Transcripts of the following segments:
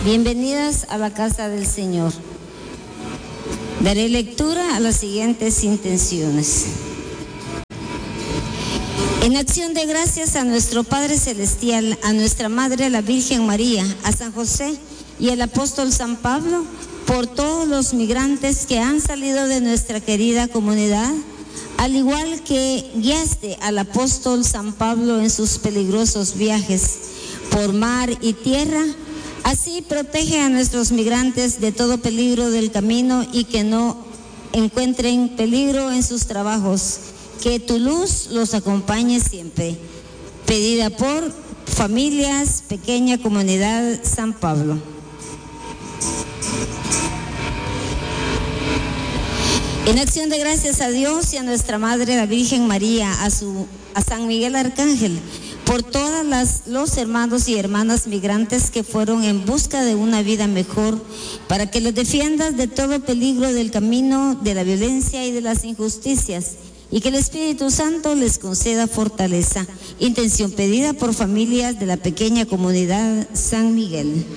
Bienvenidas a la casa del Señor. Daré lectura a las siguientes intenciones. En acción de gracias a nuestro Padre Celestial, a nuestra Madre la Virgen María, a San José y al apóstol San Pablo, por todos los migrantes que han salido de nuestra querida comunidad, al igual que guiaste al apóstol San Pablo en sus peligrosos viajes por mar y tierra, así protege a nuestros migrantes de todo peligro del camino y que no encuentren peligro en sus trabajos. Que tu luz los acompañe siempre. Pedida por Familias, Pequeña Comunidad San Pablo. En acción de gracias a Dios y a nuestra Madre la Virgen María, a San Miguel Arcángel, por todos los hermanos y hermanas migrantes que fueron en busca de una vida mejor, para que los defiendas de todo peligro del camino, de la violencia y de las injusticias, y que el Espíritu Santo les conceda fortaleza. Intención pedida por Familias de la Pequeña Comunidad San Miguel.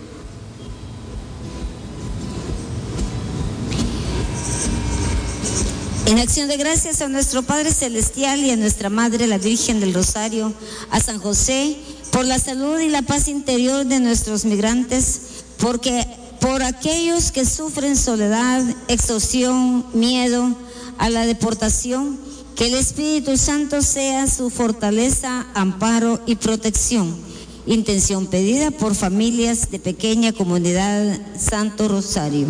En acción de gracias a nuestro Padre Celestial y a nuestra Madre la Virgen del Rosario, a San José, por la salud y la paz interior de nuestros migrantes, porque por aquellos que sufren soledad, extorsión, miedo a la deportación, que el Espíritu Santo sea su fortaleza, amparo y protección. Intención pedida por Familias de Pequeña Comunidad Santo Rosario.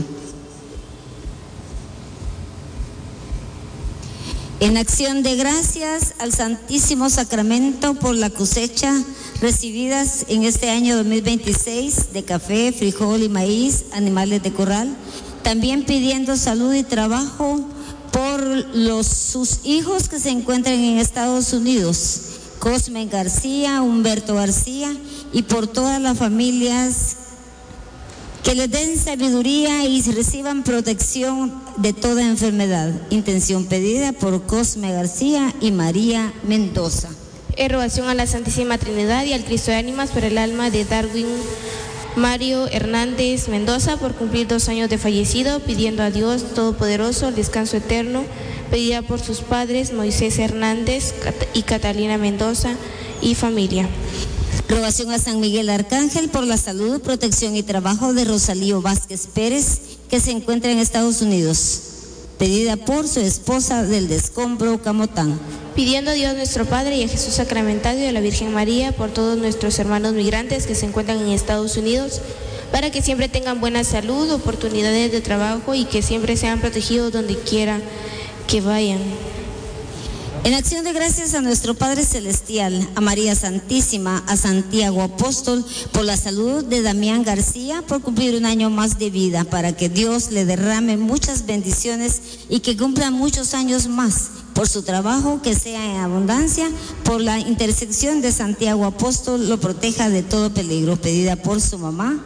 En acción de gracias al Santísimo Sacramento por la cosecha recibidas en este año 2026 de café, frijol y maíz, animales de corral, también pidiendo salud y trabajo por sus hijos que se encuentran en Estados Unidos, Cosme García, Humberto García, y por todas las familias, que les den sabiduría y reciban protección de toda enfermedad. Intención pedida por Cosme García y María Mendoza. Rogación a la Santísima Trinidad y al Cristo de Ánimas por el alma de Darwin Mario Hernández Mendoza, por cumplir 2 años de fallecido, pidiendo a Dios Todopoderoso el descanso eterno, pedida por sus padres Moisés Hernández y Catalina Mendoza y familia. Rogación a San Miguel Arcángel por la salud, protección y trabajo de Rosalío Vázquez Pérez, que se encuentra en Estados Unidos, pedida por su esposa del Descombro, Camotán. Pidiendo a Dios nuestro Padre y a Jesús sacramentado y a la Virgen María por todos nuestros hermanos migrantes que se encuentran en Estados Unidos, para que siempre tengan buena salud, oportunidades de trabajo y que siempre sean protegidos donde quiera que vayan. En acción de gracias a nuestro Padre Celestial, a María Santísima, a Santiago Apóstol, por la salud de Damián García, por cumplir 1 año más de vida, para que Dios le derrame muchas bendiciones y que cumpla muchos años más, por su trabajo que sea en abundancia, por la intersección de Santiago Apóstol, lo proteja de todo peligro, pedida por su mamá,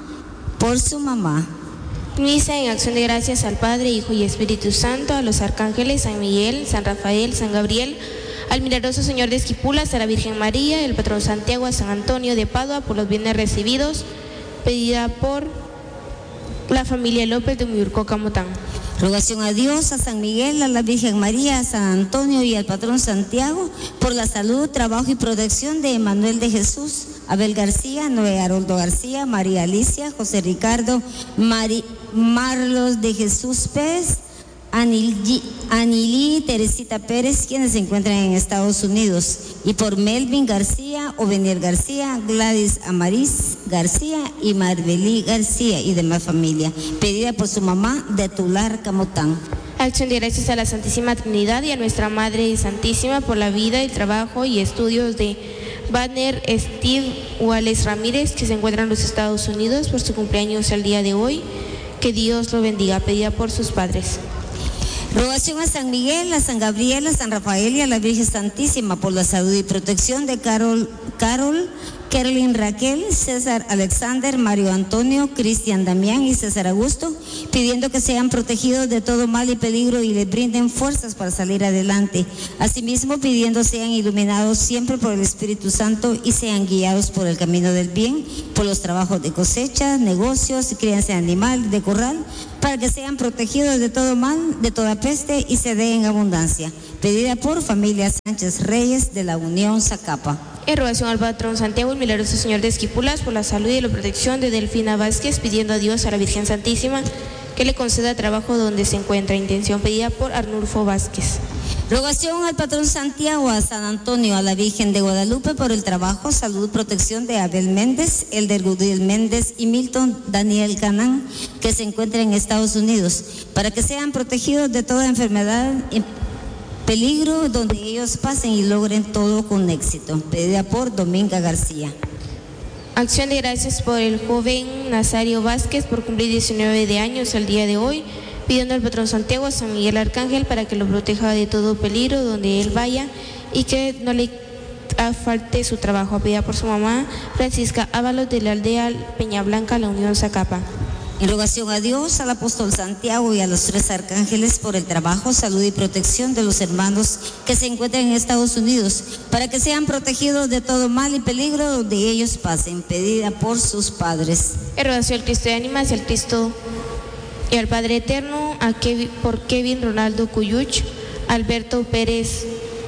Misa en acción de gracias al Padre, Hijo y Espíritu Santo, a los arcángeles San Miguel, San Rafael, San Gabriel, al milagroso Señor de Esquipulas, a la Virgen María, el patrón Santiago, a San Antonio de Padua, por los bienes recibidos, pedida por la familia López de Miurco, Camotán. Rogación a Dios, a San Miguel, a la Virgen María, a San Antonio y al patrón Santiago, por la salud, trabajo y protección de Emanuel de Jesús, Abel García, Noé Haroldo García, María Alicia, José Ricardo, Marlos de Jesús Pérez, Anilí Teresita Pérez, quienes se encuentran en Estados Unidos, y por Melvin García, Oveniel García, Gladys Amariz García y Marbelí García y demás familia, pedida por su mamá de Tular, Camotán. Acción de gracias a la Santísima Trinidad y a nuestra Madre Santísima por la vida, el trabajo y estudios de Banner Steve Wallace Ramírez, que se encuentra en los Estados Unidos, por su cumpleaños el día de hoy. Que Dios lo bendiga, pedida por sus padres. Rogación a San Miguel, a San Gabriel, a San Rafael y a la Virgen Santísima por la salud y protección de Carol Kerlin Raquel, César Alexander, Mario Antonio, Cristian Damián y César Augusto, pidiendo que sean protegidos de todo mal y peligro y les brinden fuerzas para salir adelante. Asimismo, pidiendo sean iluminados siempre por el Espíritu Santo y sean guiados por el camino del bien, por los trabajos de cosecha, negocios, crianza de animal, de corral, para que sean protegidos de todo mal, de toda peste y se dé en abundancia. Pedida por familia Sánchez Reyes de la Unión Zacapa. En rogación al patrón Santiago, el milagroso Señor de Esquipulas, por la salud y la protección de Delfina Vázquez, pidiendo a Dios, a la Virgen Santísima, que le conceda trabajo donde se encuentra. Intención pedida por Arnulfo Vázquez. Rogación al patrón Santiago, a San Antonio, a la Virgen de Guadalupe por el trabajo, salud, protección de Abel Méndez, Elder Gudiel Méndez y Milton Daniel Canán, que se encuentran en Estados Unidos, para que sean protegidos de toda enfermedad y peligro donde ellos pasen y logren todo con éxito. Pedida por Dominga García. Acción de gracias por el joven Nazario Vázquez por cumplir 19 de años el día de hoy, pidiendo al patrón Santiago, a San Miguel Arcángel, para que lo proteja de todo peligro donde él vaya y que no le falte su trabajo. Pedida por su mamá Francisca Ábalos de la aldea Peña Blanca, la Unión Zacapa. En rogación a Dios, al apóstol Santiago y a los 3 arcángeles por el trabajo, salud y protección de los hermanos que se encuentran en Estados Unidos, para que sean protegidos de todo mal y peligro donde ellos pasen. Pedida por sus padres. En rogación al Cristo de ánimas y al Cristo y al Padre Eterno, por Kevin Ronaldo Cuyuch, Alberto Pérez,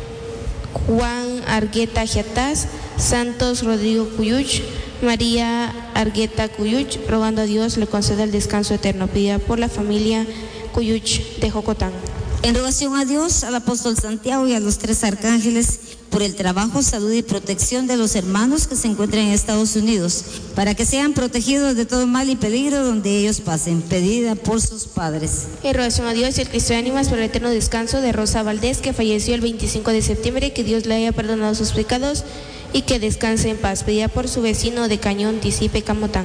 Juan Argueta Giatás, Santos Rodrigo Cuyuch, María Argueta Cuyuch, rogando a Dios le conceda el descanso eterno. Pedida por la familia Cuyuch de Jocotán. En rogación a Dios, al apóstol Santiago y a los 3 arcángeles por el trabajo, salud y protección de los hermanos que se encuentran en Estados Unidos, para que sean protegidos de todo mal y peligro donde ellos pasen. Pedida por sus padres. En rogación a Dios y el Cristo de ánimas por el eterno descanso de Rosa Valdés, que falleció el 25 de septiembre, que Dios le haya perdonado sus pecados y que descanse en paz. Pedida por su vecino de Cañón, Tisipe, Camotán.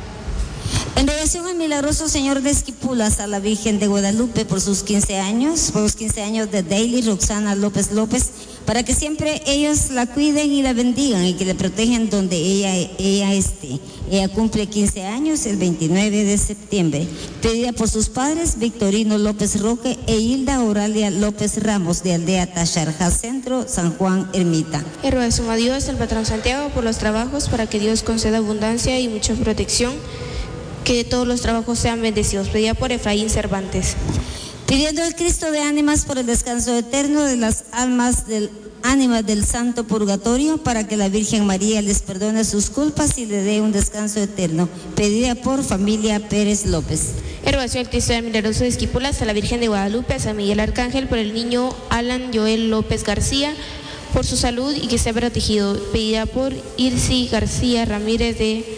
En relación al milagroso Señor de Esquipulas, a la Virgen de Guadalupe por sus 15 años, por los 15 años de Daily Roxana López López, para que siempre ellos la cuiden y la bendigan y que le protegen donde ella esté. Ella cumple 15 años el 29 de septiembre. Pedida por sus padres, Victorino López Roque e Hilda Oralia López Ramos, de aldea Tacharja Centro, San Juan Ermita. En rogación a Dios, el patrón Santiago, por los trabajos, para que Dios conceda abundancia y mucha protección, que todos los trabajos sean bendecidos. Pedida por Efraín Cervantes. Pidiendo al Cristo de ánimas por el descanso eterno de las ánimas del Santo Purgatorio, para que la Virgen María les perdone sus culpas y le dé un descanso eterno. Pedida por familia Pérez López. En rogación al Cristo del milagroso de Esquipulas, a la Virgen de Guadalupe, a San Miguel Arcángel, por el niño Alan Joel López García, por su salud y que sea protegido. Pedida por Irsi García Ramírez de...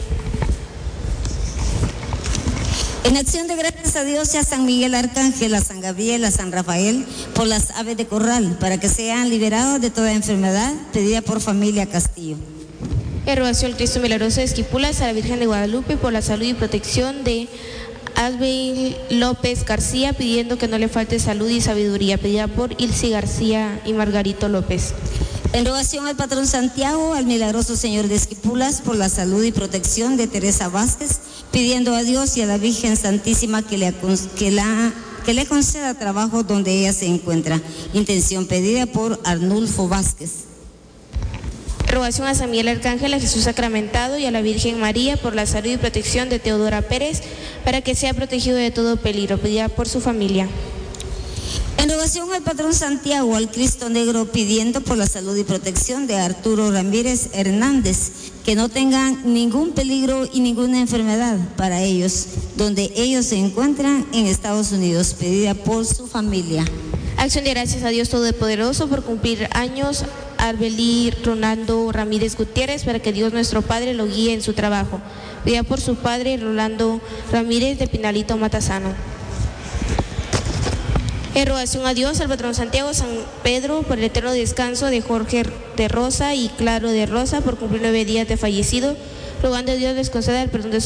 En acción de gracias a Dios y a San Miguel Arcángel, a San Gabriel, a San Rafael, por las aves de corral, para que sean liberados de toda enfermedad. Pedida por familia Castillo. En rogación al Cristo milagroso de Esquipulas, a la Virgen de Guadalupe, por la salud y protección de Abel López García, pidiendo que no le falte salud y sabiduría. Pedida por Ilse García y Margarito López. En rogación al patrón Santiago, al milagroso Señor de Esquipulas, por la salud y protección de Teresa Vázquez, pidiendo a Dios y a la Virgen Santísima que le conceda trabajo donde ella se encuentra. Intención pedida por Arnulfo Vázquez. Rogación a San Miguel Arcángel, a Jesús sacramentado y a la Virgen María por la salud y protección de Teodora Pérez, para que sea protegido de todo peligro. Pedida por su familia. En rogación al patrón Santiago, al Cristo Negro, pidiendo por la salud y protección de Arturo Ramírez Hernández, que no tengan ningún peligro y ninguna enfermedad para ellos, donde ellos se encuentran en Estados Unidos. Pedida por su familia. Acción de gracias a Dios Todopoderoso por cumplir años, Arbelí Ronaldo Ramírez Gutiérrez, para que Dios nuestro Padre lo guíe en su trabajo. Pedida por su padre Rolando Ramírez de Pinalito Matasano. En rogación a Dios, al patrón Santiago, San Pedro, por el eterno descanso de Jorge de Rosa y Claro de Rosa, por cumplir 9 días de fallecido, rogando a Dios les conceda el perdón de sus